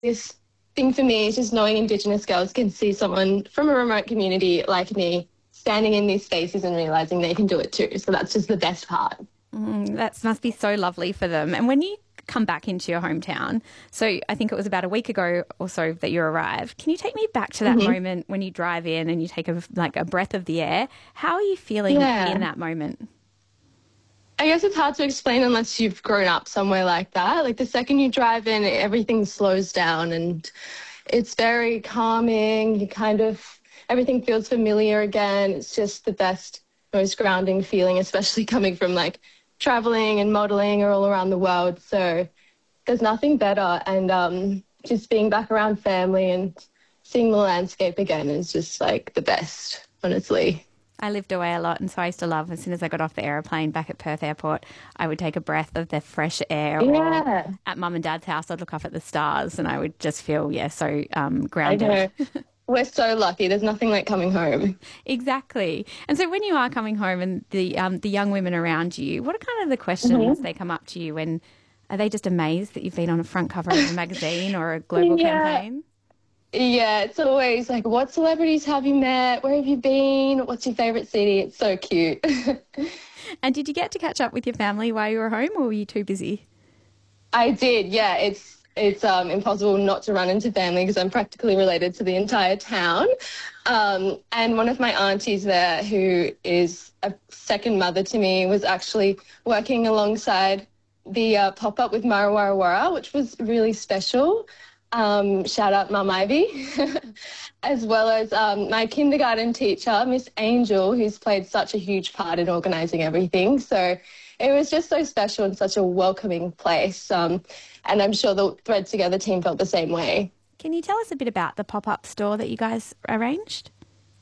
this thing for me is just knowing Indigenous girls can see someone from a remote community like me standing in these spaces and realising they can do it too. So that's just the best part. That must be so lovely for them. And when you come back into your hometown, so I think it was about a week ago or so that you arrived, can you take me back to that moment when you drive in and you take a breath of the air? How are you feeling in that moment? I guess it's hard to explain unless you've grown up somewhere like that. Like the second you drive in, everything slows down and it's very calming. Everything feels familiar again. It's just the best, most grounding feeling, especially coming from like traveling and modeling all around the world. So there's nothing better. And just being back around family and seeing the landscape again is just like the best, honestly. I lived away a lot, and so I used to love, as soon as I got off the aeroplane back at Perth Airport, I would take a breath of the fresh air. Yeah. Or at Mum and Dad's house, I'd look up at the stars and I would just feel, so grounded. I know. We're so lucky. There's nothing like coming home. Exactly. And so when you are coming home and the young women around you, what are kind of the questions they come up to you when, are they just amazed that you've been on a front cover of a magazine or a global campaign? Yeah, it's always like, what celebrities have you met? Where have you been? What's your favourite city? It's so cute. And did you get to catch up with your family while you were home, or were you too busy? I did, yeah. It's impossible not to run into family because I'm practically related to the entire town. And one of my aunties there, who is a second mother to me, was actually working alongside the pop-up with Mara Warra Warra, which was really special. Shout out Mum Ivy, as well as my kindergarten teacher, Miss Angel, who's played such a huge part in organising everything. So it was just so special and such a welcoming place. And I'm sure the Thread Together team felt the same way. Can you tell us a bit about the pop-up store that you guys arranged?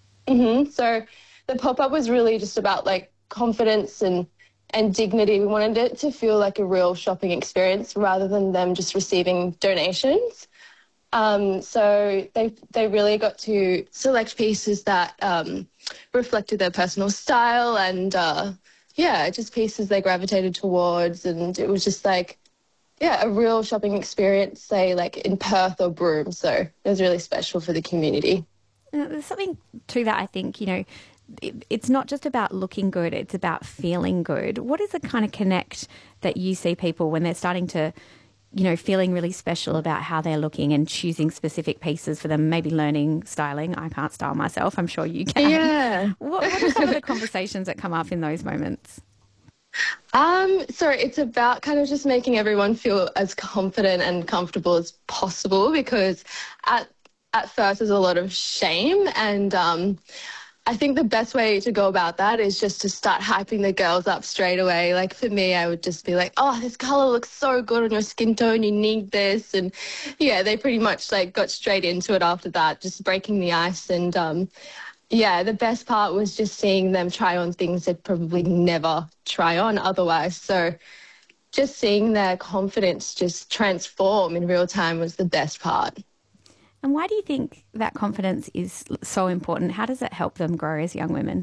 So the pop-up was really just about like confidence and dignity. We wanted it to feel like a real shopping experience rather than them just receiving donations. So they really got to select pieces that reflected their personal style and, just pieces they gravitated towards. And it was just like, a real shopping experience, say, like in Perth or Broome. So it was really special for the community. There's something to that, I think, it's not just about looking good, it's about feeling good. What is the kind of connect that you see people when they're starting to, feeling really special about how they're looking and choosing specific pieces for them, maybe learning styling? I can't style myself. I'm sure you can. Yeah. What are some of the conversations that come up in those moments? So it's about kind of just making everyone feel as confident and comfortable as possible, because at first there's a lot of shame, and I think the best way to go about that is just to start hyping the girls up straight away. Like for me, I would just be like, oh, this colour looks so good on your skin tone, you need this. And they pretty much like got straight into it after that, just breaking the ice. And the best part was just seeing them try on things they'd probably never try on otherwise. So just seeing their confidence just transform in real time was the best part. And why do you think that confidence is so important? How does it help them grow as young women?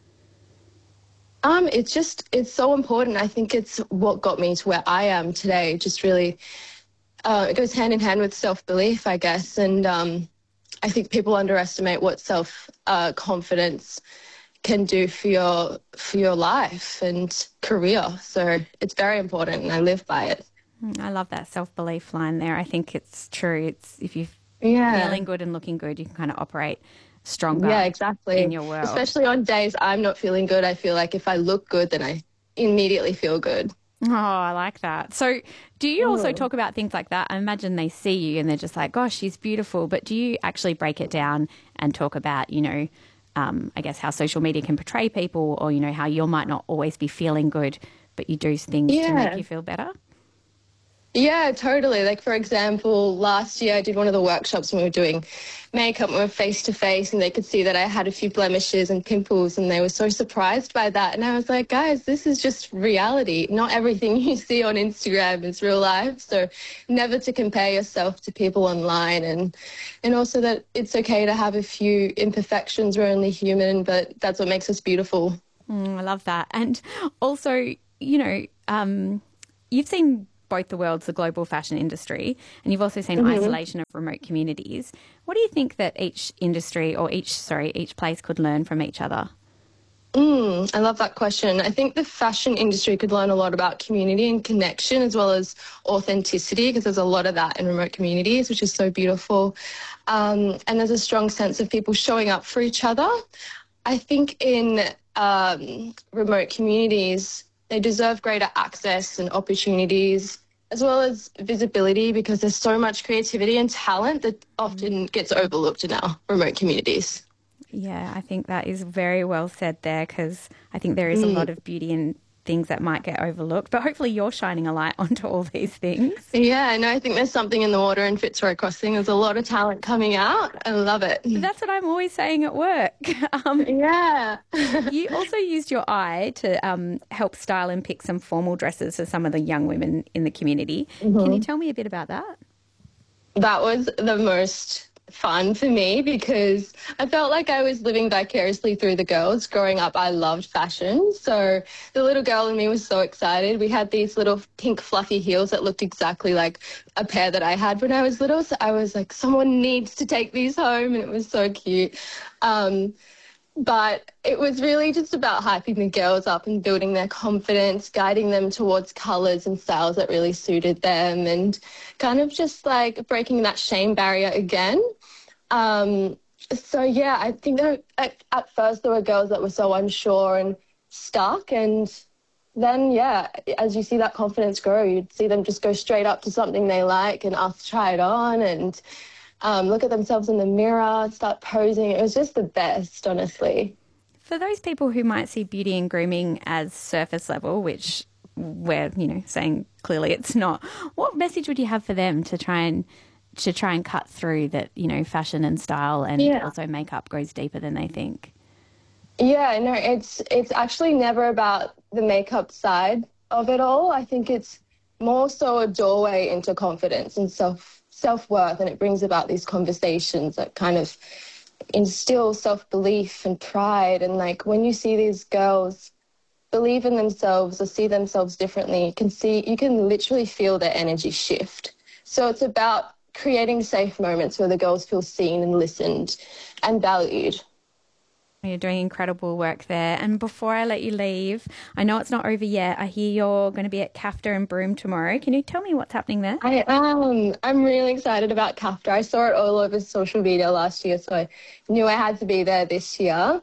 It's so important. I think it's what got me to where I am today. Just really, it goes hand in hand with self-belief, I guess. And I think people underestimate what self-confidence can do for your life and career. So it's very important, and I live by it. I love that self-belief line there. I think it's true. It's if you're feeling good and looking good, you can kind of operate stronger exactly. in your world. Especially on days I'm not feeling good, I feel like if I look good, then I immediately feel good. Oh, I like that. So do you also talk about things like that? I imagine they see you and they're just like, gosh, she's beautiful. But do you actually break it down and talk about, I guess how social media can portray people, or, how you might not always be feeling good, but you do things to make you feel better? Yeah, totally. Like, for example, last year I did one of the workshops when we were doing makeup, we were face-to-face, and they could see that I had a few blemishes and pimples, and they were so surprised by that. And I was like, guys, this is just reality. Not everything you see on Instagram is real life. So never to compare yourself to people online, and also that it's okay to have a few imperfections. We're only human, but that's what makes us beautiful. I love that. And also, you've seen both the worlds, the global fashion industry, and you've also seen isolation of remote communities. What do you think that each industry or each place could learn from each other? I love that question. I think the fashion industry could learn a lot about community and connection as well as authenticity, because there's a lot of that in remote communities, which is so beautiful. And there's a strong sense of people showing up for each other. I think in remote communities, they deserve greater access and opportunities as well as visibility, because there's so much creativity and talent that often gets overlooked in our remote communities. Yeah, I think that is very well said there, because I think there is a lot of beauty in things that might get overlooked, but hopefully you're shining a light onto all these things. Yeah, no, I think there's something in the water in Fitzroy Crossing. There's a lot of talent coming out. I love it. That's what I'm always saying at work. Yeah. You also used your eye to help style and pick some formal dresses for some of the young women in the community. Can you tell me a bit about that? That was the most fun for me because I felt like I was living vicariously through the girls. Growing up, I loved fashion. So the little girl in me was so excited. We had these little pink fluffy heels that looked exactly like a pair that I had when I was little. So I was like, someone needs to take these home. And it was so cute. But it was really just about hyping the girls up and building their confidence, guiding them towards colours and styles that really suited them, and kind of just like breaking that shame barrier again. So yeah, I think that at first there were girls that were so unsure and stuck, and then yeah, as you see that confidence grow, you'd see them just go straight up to something they like and ask to try it on, and look at themselves in the mirror, start posing. It was just the best, honestly. For those people who might see beauty and grooming as surface level, which we're, saying clearly it's not, what message would you have for them to try and cut through that, fashion and style and also makeup goes deeper than they think? Yeah, no, it's actually never about the makeup side of it all. I think it's more so a doorway into confidence and self-worth, and it brings about these conversations that kind of instill self-belief and pride. And like when you see these girls believe in themselves or see themselves differently, you can literally feel their energy shift. So it's about creating safe moments where the girls feel seen and listened and valued. You're doing incredible work there. And before I let you leave, I know it's not over yet. I hear you're going to be at CAFTA in Broome tomorrow. Can you tell me what's happening there? I am. I'm really excited about CAFTA. I saw it all over social media last year, so I knew I had to be there this year.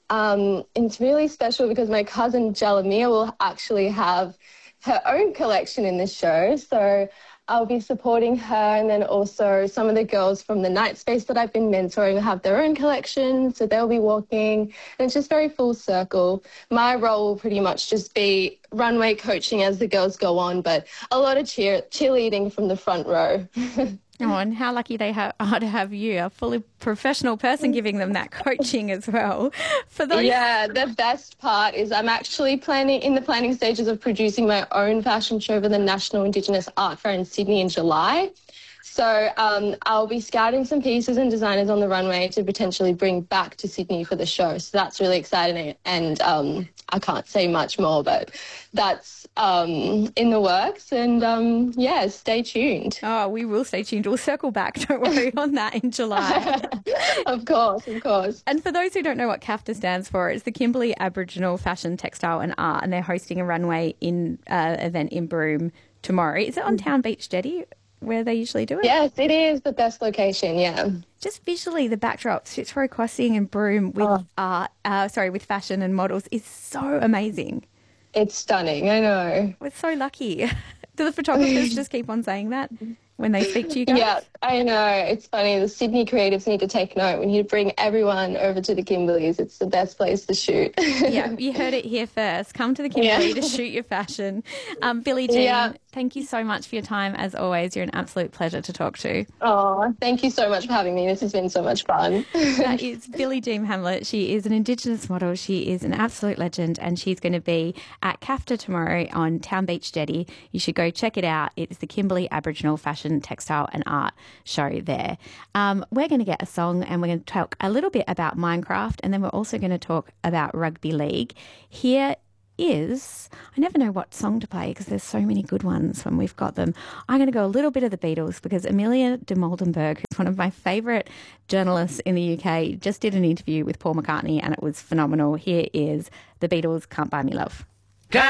It's really special because my cousin Jalamia will actually have her own collection in the show. So I'll be supporting her, and then also some of the girls from the Night Space that I've been mentoring have their own collection, so they'll be walking, and it's just very full circle. My role will pretty much just be runway coaching as the girls go on, but a lot of cheerleading from the front row. Oh, and how lucky they are to have you, a fully professional person giving them that coaching as well. Yeah, the best part is I'm actually in the planning stages of producing my own fashion show for the National Indigenous Art Fair in Sydney in July. So I'll be scouting some pieces and designers on the runway to potentially bring back to Sydney for the show. So that's really exciting, and I can't say much more, but that's in the works, and yeah, stay tuned. Oh, we will stay tuned. We'll circle back, don't worry, on that in July. Of course. And for those who don't know what CAFTA stands for, it's the Kimberley Aboriginal Fashion, Textile and Art, and they're hosting a runway event in Broome tomorrow. Is it on Town Beach Jetty where they usually do it? Yes, it is the best location, yeah. Just visually, the backdrop, Fitzroy Crossing and Broome with with fashion and models is so amazing. It's stunning, I know. We're so lucky. Do the photographers just keep on saying that when they speak to you guys? Yeah, I know. It's funny. The Sydney creatives need to take note. We need to bring everyone over to the Kimberleys. It's the best place to shoot. Yeah, you heard it here first. Come to the Kimberley to shoot your fashion. Billie Jean, thank you so much for your time. As always, you're an absolute pleasure to talk to. Oh, thank you so much for having me. This has been so much fun. That is Billie Jean Hamlet. She is an Indigenous model. She is an absolute legend, and she's going to be at CAFTA tomorrow on Town Beach Jetty. You should go check it out. It's the Kimberley Aboriginal Fashion, Textile and Art show there. We're going to get a song, and we're going to talk a little bit about Minecraft, and then we're also going to talk about rugby league. Here is, I never know what song to play because there's so many good ones when we've got them. I'm going to go a little bit of the Beatles because Amelia de Moldenberg, who's one of my favourite journalists in the UK, just did an interview with Paul McCartney and it was phenomenal. Here is the Beatles' Can't Buy Me Love.